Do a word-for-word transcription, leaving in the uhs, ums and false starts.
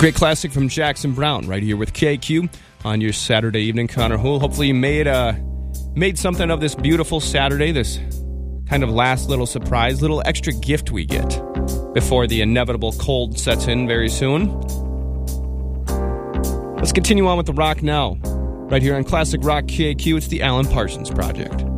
Great classic from Jackson Browne right here with K Q on your Saturday evening. Connor Houle, hopefully you made, uh, made something of this beautiful Saturday, this kind of last little surprise, little extra gift we get before the inevitable cold sets in very soon. Let's continue on with the rock now. Right here on Classic Rock K Q, it's the Alan Parsons Project.